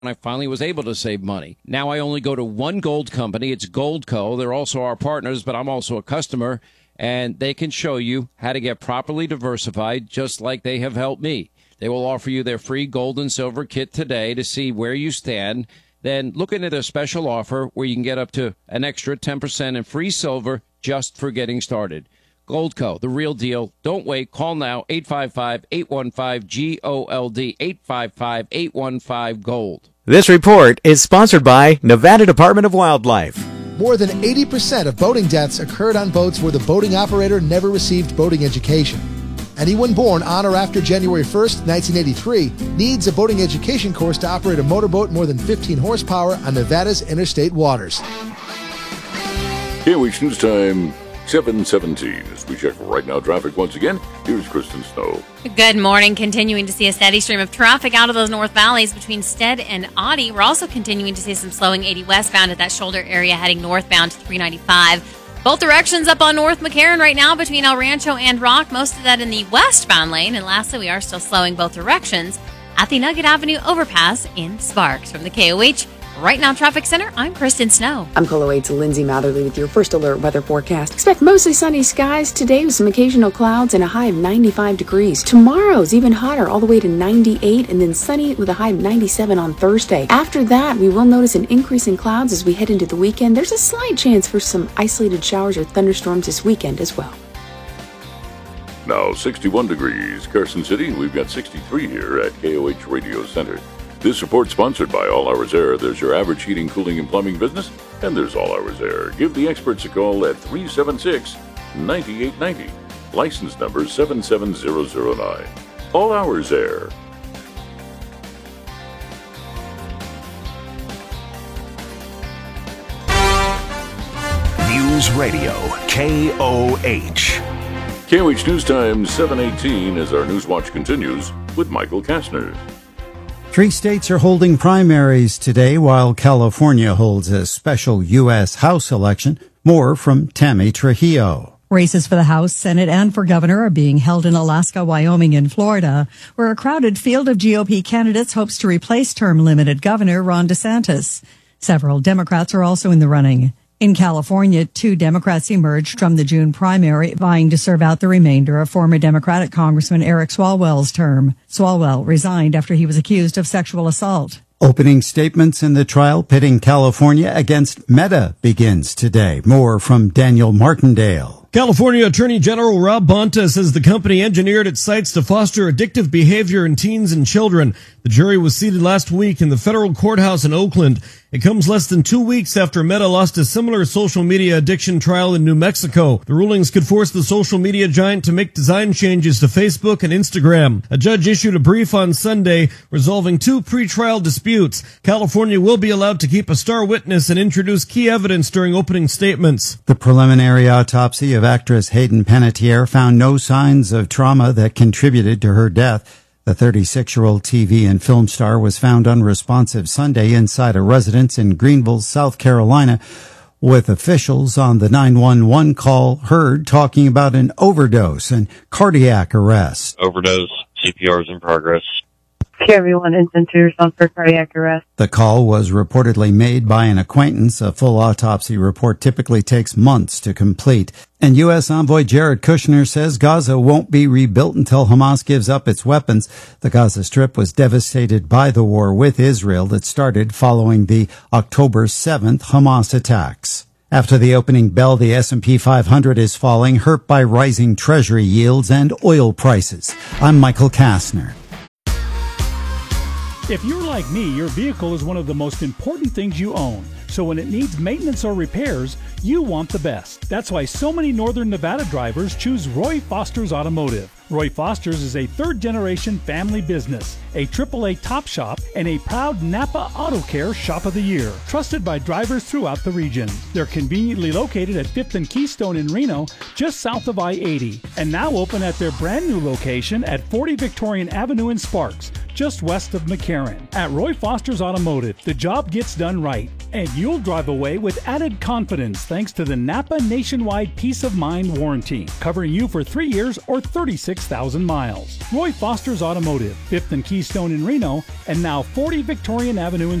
I finally was able to save money. Now I only go to one gold company. It's Goldco. They're also our partners, but I'm also a customer, and they can show you how to get properly diversified, just like they have helped me. They will offer you their free gold and silver kit today to see where you stand. Then look into their special offer where you can get up to an extra 10% in free silver just for getting started. Goldco, the real deal. Don't wait. Call now, 855-815-GOLD, 855-815-GOLD. This report is sponsored by Nevada Department of Wildlife. More than 80% of boating deaths occurred on boats where the boating operator never received boating education. Anyone born on or after January 1st, 1983 needs a boating education course to operate a motorboat more than 15 horsepower on Nevada's interstate waters. KOH News Time, 7:17. As we check right now traffic once again, here's Kristen Snow. Good morning. Continuing to see a steady stream of traffic out of those north valleys between Stead and Audie. We're also continuing to see some slowing 80 westbound at that shoulder area heading northbound to 395. Both directions up on North McCarran right now between El Rancho and Rock. Most of that in the westbound lane. And lastly, we are still slowing both directions at the Nugget Avenue overpass in Sparks. From the KOH Right Now Traffic Center, I'm Kristen Snow. I'm KOL 8's Lindsay Matherly with your first alert weather forecast. Expect mostly sunny skies today with some occasional clouds and a high of 95 degrees. Tomorrow's even hotter, all the way to 98, and then sunny with a high of 97 on Thursday. After that, we will notice an increase in clouds as we head into the weekend. There's a slight chance for some isolated showers or thunderstorms this weekend as well. Now 61 degrees. Carson City, we've got 63 here at KOH Radio Center. This report sponsored by All Hours Air. There's your average heating, cooling, and plumbing business, and there's All Hours Air. Give the experts a call at 376-9890. License number 77009. All Hours Air. News Radio, KOH. KOH News Time, 7:18, as our News Watch continues with Michael Kastner. 3 states are holding primaries today while California holds a special U.S. House election. More from Tammy Trujillo. Races for the House, Senate, and for governor are being held in Alaska, Wyoming, and Florida, where a crowded field of GOP candidates hopes to replace term-limited Governor Ron DeSantis. Several Democrats are also in the running. In California, 2 Democrats emerged from the June primary, vying to serve out the remainder of former Democratic Congressman Eric Swalwell's term. Swalwell resigned after he was accused of sexual assault. Opening statements in the trial pitting California against Meta begins today. More from Daniel Martindale. California Attorney General Rob Bonta says the company engineered its sites to foster addictive behavior in teens and children. The jury was seated last week in the federal courthouse in Oakland. It comes less than 2 weeks after Meta lost a similar social media addiction trial in New Mexico. The rulings could force the social media giant to make design changes to Facebook and Instagram. A judge issued a brief on Sunday resolving 2 pretrial disputes. California will be allowed to keep a star witness and introduce key evidence during opening statements. The preliminary autopsy of actress Hayden Panettiere found no signs of trauma that contributed to her death. The 36-year-old TV and film star was found unresponsive Sunday inside a residence in Greenville, South Carolina, with officials on the 911 call heard talking about an overdose and cardiac arrest. Overdose, CPR is in progress. Everyone instant to respond for cardiac arrest. The call was reportedly made by an acquaintance. A full autopsy report typically takes months to complete. And U.S. Envoy Jared Kushner says Gaza won't be rebuilt until Hamas gives up its weapons. The Gaza Strip was devastated by the war with Israel that started following the October 7th Hamas attacks. After the opening bell, the S&P 500 is falling, hurt by rising Treasury yields and oil prices. I'm Michael Kastner. If you're like me, your vehicle is one of the most important things you own. So when it needs maintenance or repairs, you want the best. That's why so many Northern Nevada drivers choose Roy Foster's Automotive. Roy Foster's is a third-generation family business, a AAA top shop, and a proud Napa Auto Care Shop of the Year, trusted by drivers throughout the region. They're conveniently located at 5th and Keystone in Reno, just south of I-80, and now open at their brand new location at 40 Victorian Avenue in Sparks, just west of McCarran. At Roy Foster's Automotive, the job gets done right. And you'll drive away with added confidence thanks to the Napa Nationwide Peace of Mind warranty, covering you for 3 years or 36,000 miles. Roy Foster's Automotive, 5th and Keystone in Reno, and now 40 Victorian Avenue in